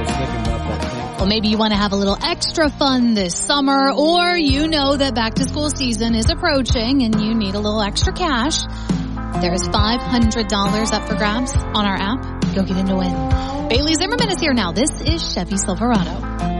was thinking about that thing. Well, maybe you want to have a little extra fun this summer, or you know that back to school season is approaching and you need a little extra cash. There's $500 up for grabs on our app. Go get in to win. Bailey Zimmerman is here now. This is Chevy Silverado.